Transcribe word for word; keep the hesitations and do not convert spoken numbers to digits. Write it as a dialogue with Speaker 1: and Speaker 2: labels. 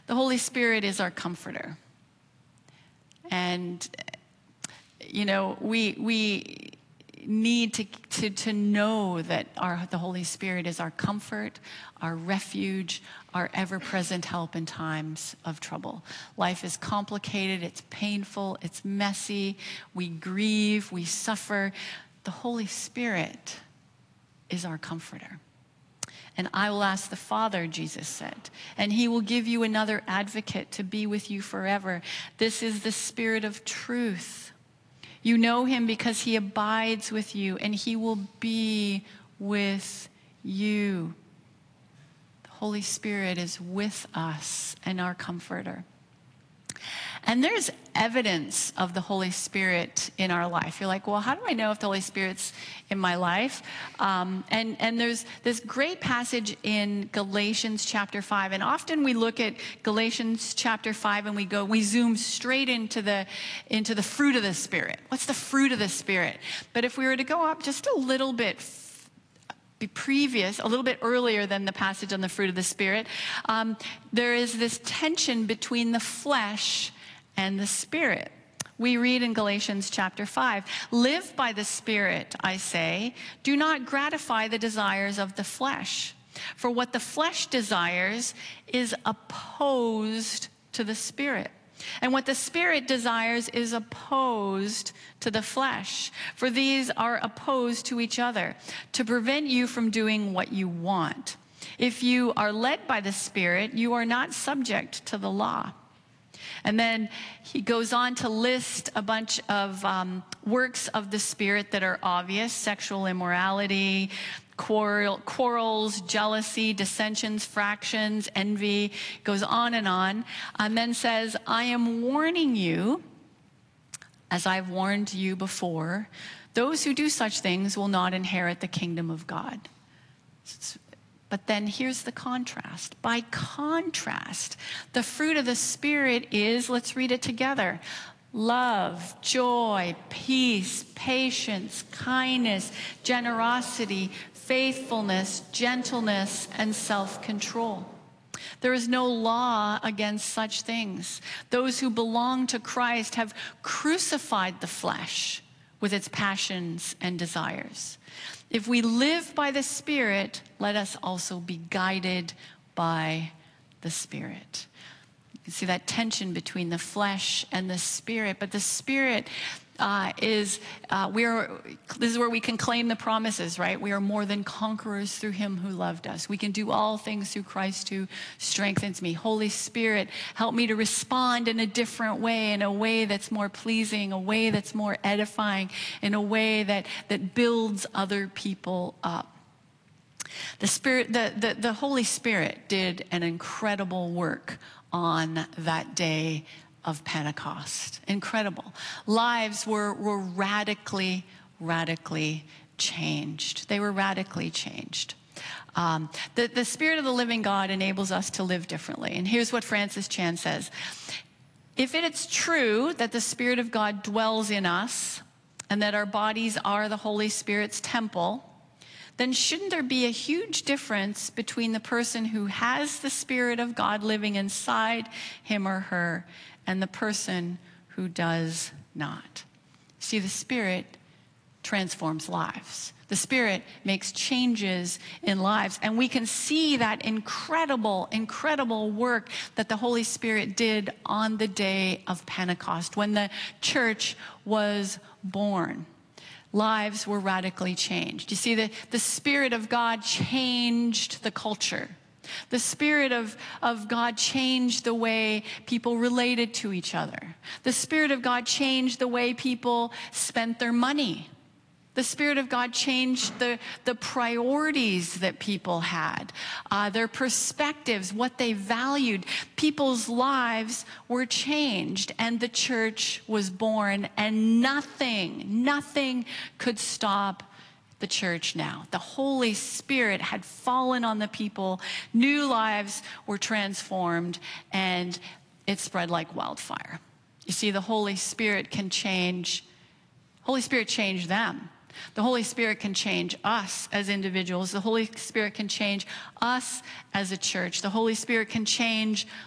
Speaker 1: The Holy Spirit is our comforter. And, you know, we we need to, to, to know that our, the Holy Spirit is our comfort, our refuge, our ever-present help in times of trouble. Life is complicated, it's painful, it's messy, we grieve, we suffer. The Holy Spirit is our comforter. And I will ask the Father, Jesus said, and he will give you another advocate to be with you forever. This is the Spirit of truth. You know him because he abides with you, and he will be with you. The Holy Spirit is with us and our comforter. And there's evidence of the Holy Spirit in our life. You're like, well, how do I know if the Holy Spirit's in my life? Um, and, and there's this great passage in Galatians chapter five. And often we look at Galatians chapter five and we go, we zoom straight into the, into the fruit of the Spirit. What's the fruit of the Spirit? But if we were to go up just a little bit be previous, a little bit earlier than the passage on the fruit of the Spirit, um, there is this tension between the flesh and the Spirit. We read in Galatians chapter five, live by the Spirit, I say, do not gratify the desires of the flesh. For what the flesh desires is opposed to the Spirit. And what the Spirit desires is opposed to the flesh. For these are opposed to each other, to prevent you from doing what you want. If you are led by the Spirit, you are not subject to the law. And then he goes on to list a bunch of um, works of the Spirit that are obvious: sexual immorality, quarrel, quarrels, jealousy, dissensions, fractions, envy. Goes on and on. And then says, I am warning you, as I've warned you before, those who do such things will not inherit the kingdom of God. But then here's the contrast. By contrast, the fruit of the Spirit is, let's read it together, love, joy, peace, patience, kindness, generosity, faithfulness, gentleness, and self-control. There is no law against such things. Those who belong to Christ have crucified the flesh with its passions and desires. If we live by the Spirit, let us also be guided by the Spirit. You can see that tension between the flesh and the Spirit. But the Spirit uh, is, uh, we are, this is where we can claim the promises, right? We are more than conquerors through him who loved us. We can do all things through Christ who strengthens me. Holy Spirit, help me to respond in a different way, in a way that's more pleasing, a way that's more edifying, in a way that, that builds other people up. The Spirit, the, the, the Holy Spirit did an incredible work on that day of Pentecost. Incredible. Lives were, were radically, radically changed. They were radically changed. Um, the, the Spirit of the living God enables us to live differently. And here's what Francis Chan says. If it is true that the Spirit of God dwells in us and that our bodies are the Holy Spirit's temple, then shouldn't there be a huge difference between the person who has the Spirit of God living inside him or her and the person who does not? See, the Spirit transforms lives. The Spirit makes changes in lives. And we can see that incredible, incredible work that the Holy Spirit did on the day of Pentecost, when the church was born. Lives were radically changed. You see, the, the Spirit of God changed the culture. The Spirit of, of God changed the way people related to each other. The Spirit of God changed the way people spent their money. The Spirit of God changed the, the priorities that people had, uh, their perspectives, what they valued. People's lives were changed, and the church was born, and nothing, nothing could stop the church now. The Holy Spirit had fallen on the people. New lives were transformed, and it spread like wildfire. You see, the Holy Spirit can change. Holy Spirit changed them. The Holy Spirit can change us as individuals. The Holy Spirit can change us as a church. The Holy Spirit can change